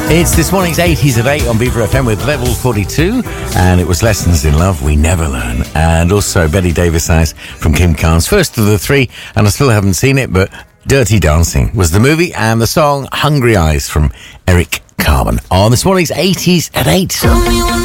It's this morning's 80s at 8 on Viva FM with Level 42, and it was Lessons in Love We Never Learn, and also Betty Davis Eyes from Kim Carnes, first of the three, and I still haven't seen it, but Dirty Dancing was the movie, and the song Hungry Eyes from Eric Carmen on this morning's 80s at 8.